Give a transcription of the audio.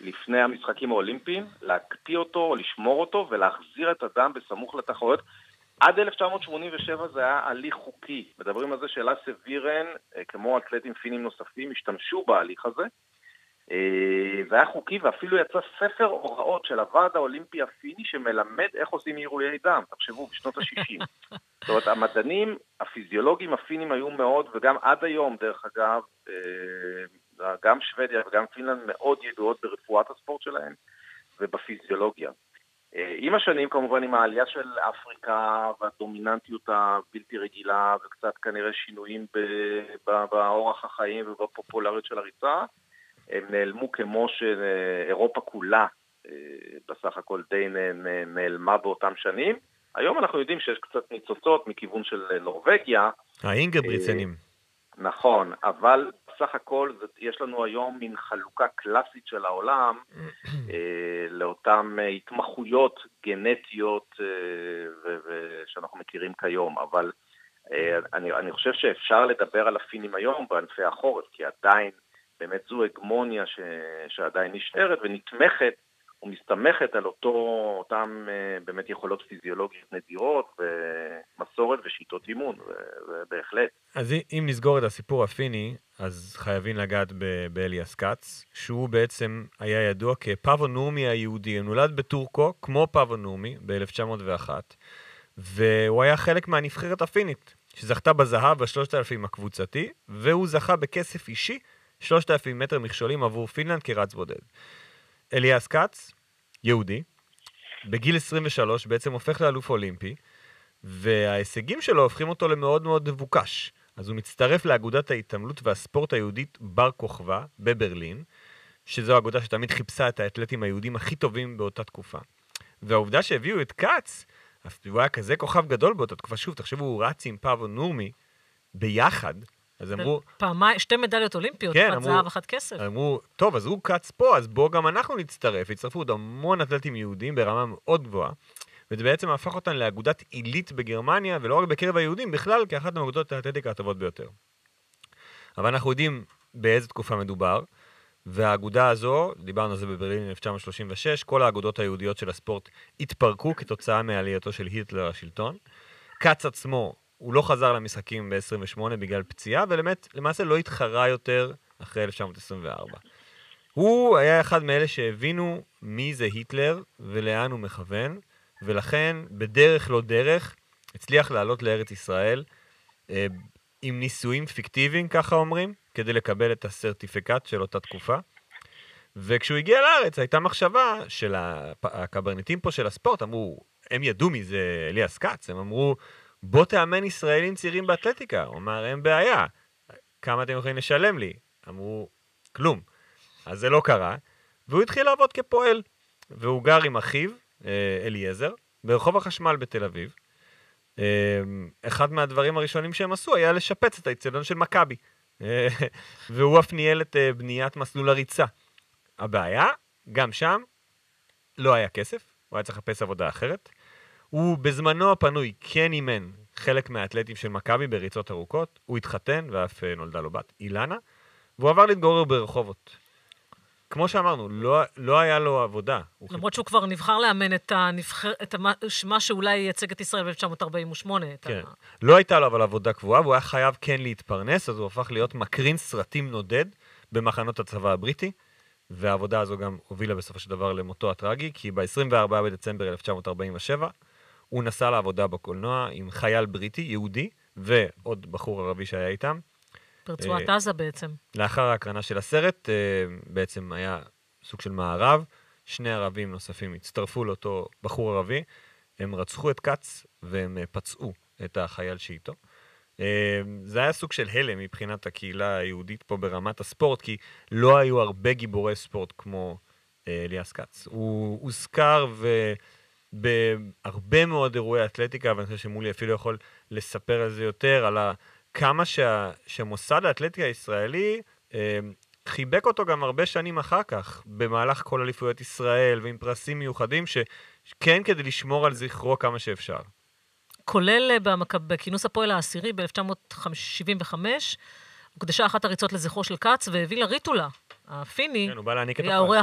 לפני המשחקים האולימפיים, להקפיא אותו או לשמור אותו ולהחזיר את הדם בסמוך לתחרויות. עד 1987 זה היה הליך חוקי. מדברים על זה שלאסה וירן, כמו אתלטים פינים נוספים, השתמשו בהליך הזה. זה היה חוקי, ואפילו יצא ספר הוראות של הוועד האולימפי הפיני שמלמד איך עושים עירויי דם. תחשבו, בשנות ה-60. זאת אומרת, המדענים, הפיזיולוגים הפינים היו מאוד, וגם עד היום, דרך אגב, גם שוודיה וגם פינלנד מאוד ידועות ברפואת הספורט שלהם ובפיזיולוגיה. עם השנים, כמובן, עם העלייה של אפריקה והדומיננטיות הבלתי רגילה וקצת כנראה שינויים באורח החיים ובפופולריות של הריצה, הם נעלמו כמו שאירופה כולה בסך הכל די נעלמה באותם שנים. היום אנחנו יודעים שיש קצת ניצוצות מכיוון של נורווגיה. האינגבריצנים. נכון, אבל בסך הכל יש לנו היום מין חלוקה קלאסית של העולם לאותן התמחויות גנטיות שאנחנו מכירים כיום, אבל אני חושב שאפשר לדבר על הפינים היום בענפי החורף, כי עדיין באמת זו הגמוניה שעדיין נשארת ונתמכת ומסתמכת על אותם באמת יכולות פיזיולוגיות נדירות ומסורת ושיטות אימון, ובהחלט. אז אם נסגור את הסיפור הפיני, אז חייבים לגעת באליאס קאץ, שהוא בעצם היה ידוע כפאבו נורמי היהודי, הוא נולד בטורקו כמו פאבו נורמי ב-1901, והוא היה חלק מהנבחרת הפינית, שזכתה בזהב ב-3,000 הקבוצתי, והוא זכה בכסף אישי 3,000 מטר מכשולים עבור פינלנד כרץ בודד. אליאס קאץ, יהודי, בגיל 23 בעצם הופך לאלוף אולימפי, וההישגים שלו הופכים אותו למאוד מאוד מבוקש. אז הוא מצטרף לאגודת ההתעמלות והספורט היהודית בר כוכבא בברלין, שזו אגודה שתמיד חיפשה את האתלטים היהודים הכי טובים באותה תקופה. והעובדה שהביאו את קאץ, הוא היה כזה כוכב גדול באותה תקופה, שוב, תחשבו, הוא רץ עם פאבו נורמי ביחד, אז אמרו... פעמיים, 2 מדליות אולימפיות, כן, אחת זהב, אחת כסף. אמרו, טוב, אז הוא קאץ פה, אז בואו גם אנחנו נצטרף. הצטרפו עוד המון אתלטים יהודים ברמה מאוד גבוהה, וזה בעצם הפך אותן לאגודת עילית בגרמניה, ולא רק בקרב היהודים, בכלל כאחת מאגודות האתלטיקה הטובות ביותר. אבל אנחנו יודעים באיזה תקופה מדובר, והאגודה הזו, דיברנו על זה בברלין 1936, כל האגודות היהודיות של הספורט התפרקו כתוצאה מעלייתו של היטלר השלטון. קאץ עצמו, הוא לא חזר למשחקים ב-28 בגלל פציעה, ולמעשה לא התחרה יותר אחרי 1924. הוא היה אחד מאלה שהבינו מי זה היטלר ולאן הוא מכוון, ולכן בדרך לא דרך הצליח לעלות לארץ ישראל עם ניסויים פיקטיביים, ככה אומרים, כדי לקבל את הסרטיפיקט של אותה תקופה. וכשהוא הגיע לארץ הייתה מחשבה של הקברניטים פה של הספורט, אמרו, הם ידעו מי זה אליאס קאץ, הם אמרו, בוא תאמן ישראלים צעירים באתלטיקה. הוא אמר, אין בעיה. כמה אתם יכולים לשלם לי? אמרו, כלום. אז זה לא קרה. והוא התחיל לעבוד כפועל. והוא גר עם אחיו, אליעזר, ברחוב החשמל בתל אביב. אחד מהדברים הראשונים שהם עשו היה לשפץ את האצטדיון של מכבי. והוא אף ניהל את בניית מסלול הריצה. הבעיה, גם שם, לא היה כסף. הוא היה צריך לחפש עבודה אחרת. הוא בזמנו הפנוי כן אימן חלק מהאתלטים של מכבי בריצות ארוכות, הוא התחתן ואף נולדה לו בת, אילנה, והוא עבר להתגורר ברחובות. כמו שאמרנו, לא היה לו עבודה. למרות שהוא כבר נבחר לאמן את מה שאולי ייצג את ישראל ב-1948. כן. לא הייתה לו אבל עבודה קבועה, והוא היה חייב כן להתפרנס, אז הוא הפך להיות מקרין סרטים נודד במחנות הצבא הבריטי, והעבודה הזו גם הובילה בסופו של דבר למותו הטרגי, כי ב-24 בדצמבר 1947, הוא נסע לעבודה בקולנוע עם חייל בריטי, יהודי, ועוד בחור ערבי שהיה איתם. ברצועת עזה בעצם. לאחר ההקרנה של הסרט, בעצם היה סוג של מערב, 2 ערבים נוספים הצטרפו לאותו בחור ערבי, הם רצחו את קאץ, והם פצעו את החייל שאיתו. זה היה סוג של הלם מבחינת הקהילה היהודית פה ברמת הספורט, כי לא היו הרבה גיבורי ספורט כמו אליאס קאץ. הוא הוזכר בהרבה מאוד אירועי אתלטיקה, ואני חושב שמולי אפילו יכול לספר על זה יותר, על כמה שמוסד האתלטיקה הישראלי חיבק אותו גם הרבה שנים אחר כך, במהלך כל אליפויות ישראל, ועם פרסים מיוחדים, שכן כדי לשמור על זכרו כמה שאפשר. כולל בכינוס הפועל העשירי ב-1975, הוקדשה אחת הריצות לזכרו של קאץ, והביא לריטולה, הפיני, כן, הוא בא להעניק את היה האורח